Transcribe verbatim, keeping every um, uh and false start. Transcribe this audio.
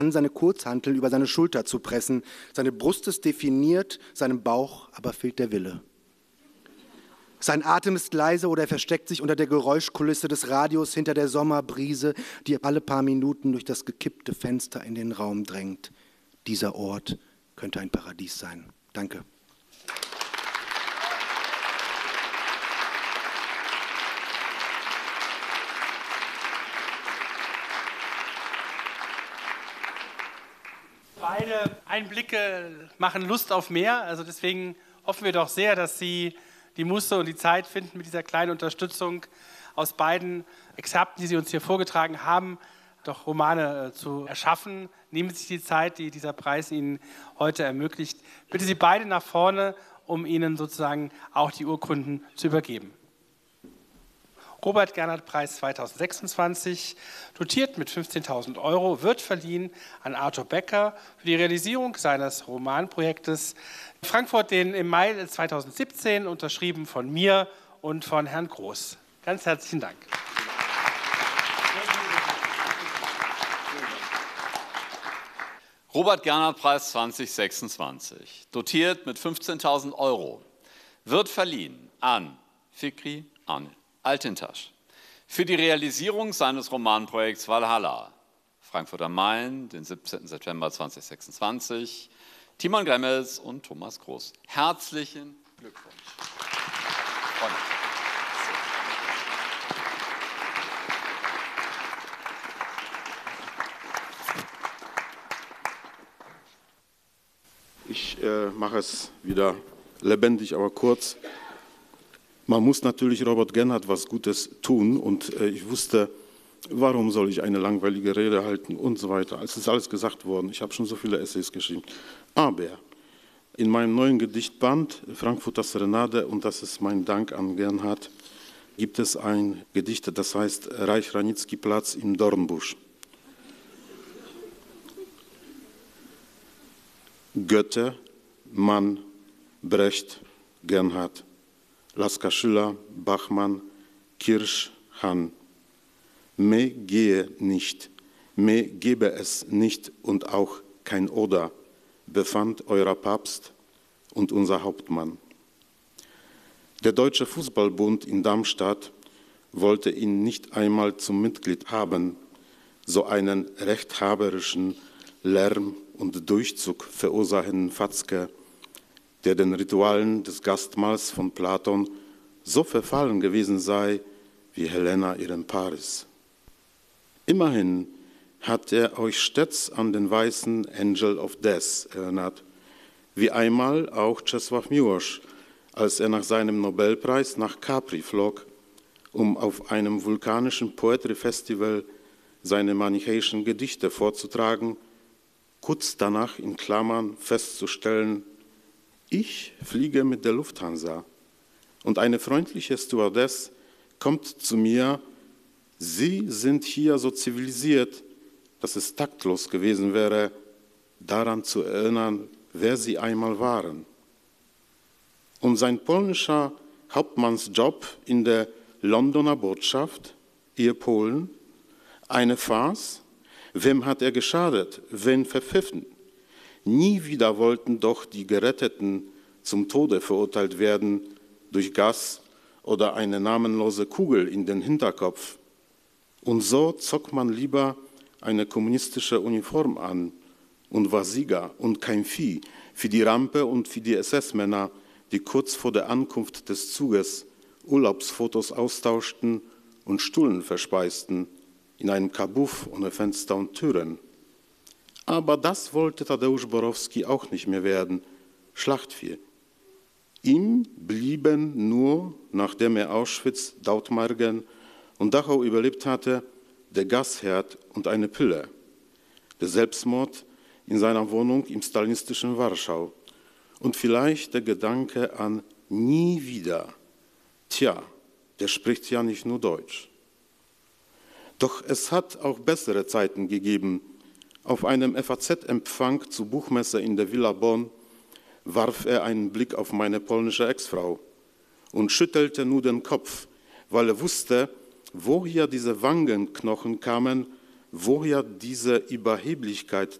seine Kurzhantel über seine Schulter zu pressen. Seine Brust ist definiert, seinem Bauch aber fehlt der Wille. Sein Atem ist leise oder er versteckt sich unter der Geräuschkulisse des Radios hinter der Sommerbrise, die alle paar Minuten durch das gekippte Fenster in den Raum drängt. Dieser Ort könnte ein Paradies sein. Danke. Beide Einblicke machen Lust auf mehr, also deswegen hoffen wir doch sehr, dass Sie die Muße und die Zeit finden, mit dieser kleinen Unterstützung aus beiden Exzerpten, die Sie uns hier vorgetragen haben, doch Romane äh, zu erschaffen. Nehmen Sie sich die Zeit, die dieser Preis Ihnen heute ermöglicht. Bitte Sie beide nach vorne, um Ihnen sozusagen auch die Urkunden zu übergeben. Robert-Gernhardt-Preis zweitausendsechsundzwanzig, dotiert mit fünfzehntausend Euro, wird verliehen an Arthur Becker für die Realisierung seines Romanprojektes Frankfurt, den im Mai zweitausendsiebzehn, unterschrieben von mir und von Herrn Groß. Ganz herzlichen Dank. Robert-Gernhardt-Preis zweitausendsechsundzwanzig, dotiert mit fünfzehntausend Euro, wird verliehen an Fikri Anil Altintasch für die Realisierung seines Romanprojekts Valhalla, Frankfurt am Main, den siebzehnten September zweitausendsechsundzwanzig, Timon Gremmels und Thomas Groß. Herzlichen Glückwunsch. Ich äh, mache es wieder lebendig, aber kurz. Man muss natürlich Robert Gernhardt was Gutes tun und äh, ich wusste, warum soll ich eine langweilige Rede halten und so weiter. Es ist alles gesagt worden, ich habe schon so viele Essays geschrieben. Aber in meinem neuen Gedichtband, Frankfurter Serenade, und das ist mein Dank an Gernhardt, gibt es ein Gedicht, das heißt Reich-Ranitzky-Platz im Dornbusch. Goethe, Mann, Brecht, Gernhardt, Lasker Schiller, Bachmann, Kirsch, Hahn. Mehr gehe nicht, mehr gebe es nicht und auch kein Oder, befand euer Papst und unser Hauptmann. Der Deutsche Fußballbund in Darmstadt wollte ihn nicht einmal zum Mitglied haben, so einen rechthaberischen Lärm und Durchzug verursachenden Fatzke, der den Ritualen des Gastmahls von Platon so verfallen gewesen sei wie Helena ihrem Paris. Immerhin hat er euch stets an den weißen Angel of Death erinnert, wie einmal auch Czesław Miłosz, als er nach seinem Nobelpreis nach Capri flog, um auf einem vulkanischen Poetry Festival seine manichäischen Gedichte vorzutragen, kurz danach in Klammern festzustellen: Ich fliege mit der Lufthansa und eine freundliche Stewardess kommt zu mir: Sie sind hier so zivilisiert, dass es taktlos gewesen wäre, daran zu erinnern, wer Sie einmal waren. Und sein polnischer Hauptmannsjob in der Londoner Botschaft, ihr Polen, eine Farce? Wem hat er geschadet? Wen verpfiffen? Nie wieder wollten doch die Geretteten zum Tode verurteilt werden durch Gas oder eine namenlose Kugel in den Hinterkopf. Und so zog man lieber eine kommunistische Uniform an und war Sieger und kein Vieh für die Rampe und für die S S-Männer, die kurz vor der Ankunft des Zuges Urlaubsfotos austauschten und Stullen verspeisten in einem Kabuff ohne Fenster und Türen. Aber das wollte Tadeusz Borowski auch nicht mehr werden, Schlachtvieh. Ihm blieben nur, nachdem er Auschwitz, Dautmargen und Dachau überlebt hatte, der Gasherd und eine Pille, der Selbstmord in seiner Wohnung im stalinistischen Warschau und vielleicht der Gedanke an nie wieder. Tja, der spricht ja nicht nur Deutsch. Doch es hat auch bessere Zeiten gegeben. Auf einem F A Z-Empfang zur Buchmesse in der Villa Bonn warf er einen Blick auf meine polnische Ex-Frau und schüttelte nur den Kopf, weil er wusste, woher diese Wangenknochen kamen, woher diese Überheblichkeit